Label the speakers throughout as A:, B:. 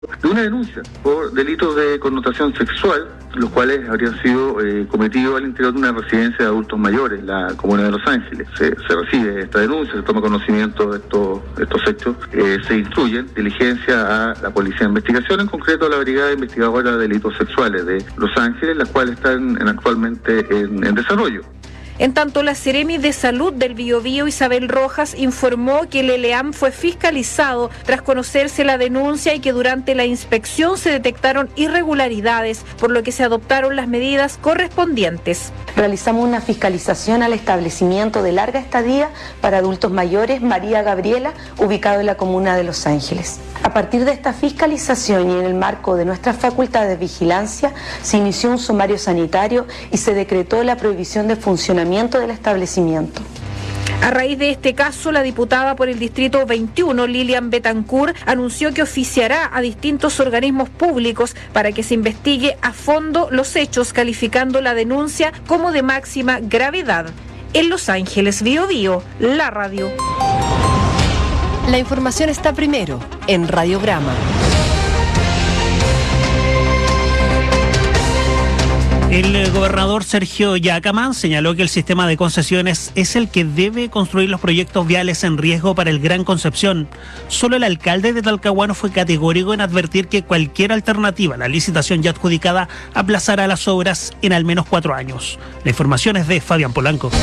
A: de una denuncia por delitos de connotación sexual, los cuales habrían sido cometidos al interior de una residencia de adultos mayores en la comuna de Los Ángeles. Se recibe esta denuncia, se toma conocimiento de estos hechos, se instruyen diligencia a la Policía de Investigación, en concreto a la Brigada Investigadora de Delitos Sexuales de Los Ángeles, las cuales están actualmente en desarrollo.
B: En tanto, la Seremi de Salud del Biobío, Isabel Rojas, informó que el ELEAM fue fiscalizado tras conocerse la denuncia y que durante la inspección se detectaron irregularidades, por lo que se adoptaron las medidas correspondientes.
C: Realizamos una fiscalización al establecimiento de larga estadía para adultos mayores María Gabriela, ubicado en la comuna de Los Ángeles. A partir de esta fiscalización y en el marco de nuestras facultades de vigilancia, se inició un sumario sanitario y se decretó la prohibición de funcionamiento del establecimiento.
B: A raíz de este caso, la diputada por el Distrito 21, Lilian Betancourt, anunció que oficiará a distintos organismos públicos para que se investigue a fondo los hechos, calificando la denuncia como de máxima gravedad. En Los Ángeles, Biobío, la radio.
D: La información está primero en Radiograma.
E: El gobernador Sergio Yacamán señaló que el sistema de concesiones es el que debe construir los proyectos viales en riesgo para el Gran Concepción. Solo el alcalde de Talcahuano fue categórico en advertir que cualquier alternativa a la licitación ya adjudicada aplazará las obras en al menos 4 años. La información es de Fabián Polanco.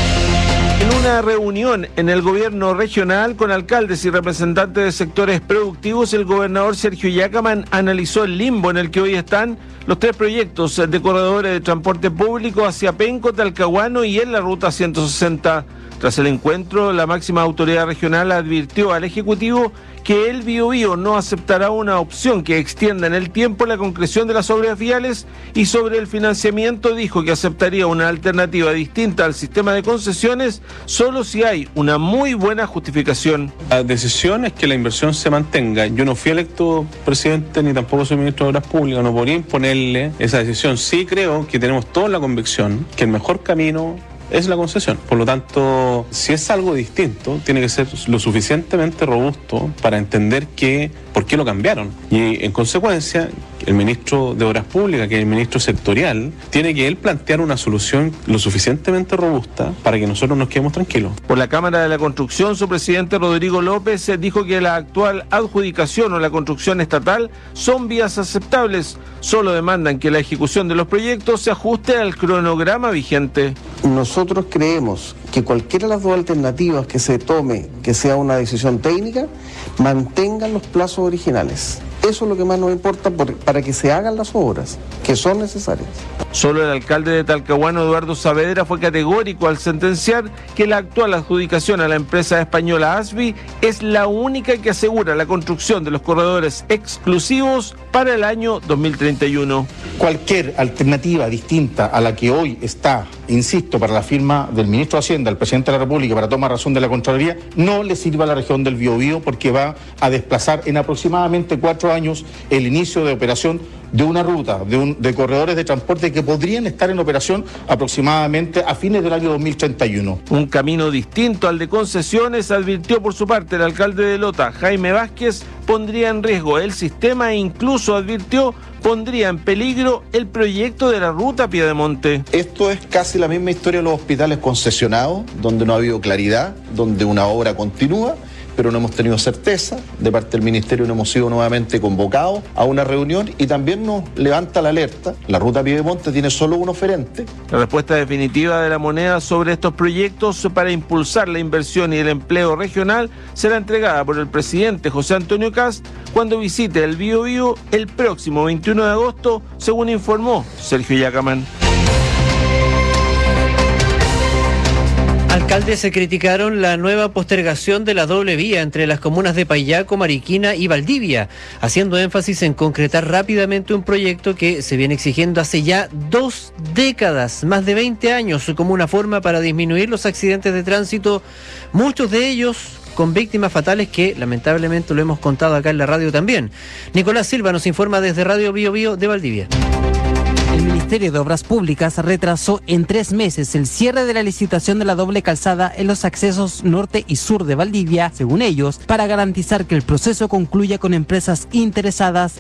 F: En una reunión en el gobierno regional con alcaldes y representantes de sectores productivos, el gobernador Sergio Yacamán analizó el limbo en el que hoy están los 3 proyectos de corredores de transporte público hacia Penco, Talcahuano y en la ruta 160. Tras el encuentro, la máxima autoridad regional advirtió al Ejecutivo que el Biobío no aceptará una opción que extienda en el tiempo la concreción de las obras viales, y sobre el financiamiento dijo que aceptaría una alternativa distinta al sistema de concesiones solo si hay una muy buena justificación.
G: La decisión es que la inversión se mantenga. Yo no fui electo presidente ni tampoco soy ministro de Obras Públicas, no podría imponerle esa decisión. Sí creo que tenemos toda la convicción que el mejor camino es la concesión. Por lo tanto, si es algo distinto, tiene que ser lo suficientemente robusto para entender por qué lo cambiaron. Y en consecuencia, el ministro de Obras Públicas, que es el ministro sectorial, tiene que él plantear una solución lo suficientemente robusta para que nosotros nos quedemos tranquilos.
F: Por la Cámara de la Construcción, su presidente Rodrigo López dijo que la actual adjudicación o la construcción estatal son vías aceptables, solo demandan que la ejecución de los proyectos se ajuste al cronograma vigente.
H: Nosotros creemos que cualquiera de las dos alternativas que se tome, que sea una decisión técnica, mantengan los plazos originales. Eso es lo que más nos importa para que se hagan las obras, que son necesarias.
F: Solo el alcalde de Talcahuano, Eduardo Saavedra, fue categórico al sentenciar que la actual adjudicación a la empresa española ASBI es la única que asegura la construcción de los corredores exclusivos para el año 2031.
I: Cualquier alternativa distinta a la que hoy está, insisto, para la firma del ministro de Hacienda, el presidente de la República, para tomar razón de la Contraloría, no le sirva a la región del Biobío, porque va a desplazar en aproximadamente 4 años el inicio de operación de una ruta, de corredores de transporte que podrían estar en operación aproximadamente a fines del año 2031.
F: Un camino distinto al de concesiones, advirtió por su parte el alcalde de Lota, Jaime Vázquez, pondría en riesgo el sistema e incluso advirtió pondría en peligro el proyecto de la ruta Piedemonte.
J: Esto es casi la misma historia de los hospitales concesionados, donde no ha habido claridad, donde una obra continúa, pero no hemos tenido certeza. De parte del Ministerio no hemos sido nuevamente convocados a una reunión y también nos levanta la alerta. La ruta Piedemonte tiene solo un oferente.
F: La respuesta definitiva de la moneda sobre estos proyectos para impulsar la inversión y el empleo regional será entregada por el presidente José Antonio Kast cuando visite el Biobío el próximo 21 de agosto, según informó Sergio Yacamán.
K: Alcaldes se criticaron la nueva postergación de la doble vía entre las comunas de Payaco, Mariquina y Valdivia, haciendo énfasis en concretar rápidamente un proyecto que se viene exigiendo hace ya 2 décadas, más de 20 años, como una forma para disminuir los accidentes de tránsito, muchos de ellos con víctimas fatales que lamentablemente lo hemos contado acá en la radio también. Nicolás Silva nos informa desde Radio Biobío de Valdivia.
L: El Ministerio de Obras Públicas retrasó en 3 meses el cierre de la licitación de la doble calzada en los accesos norte y sur de Valdivia, según ellos, para garantizar que el proceso concluya con empresas interesadas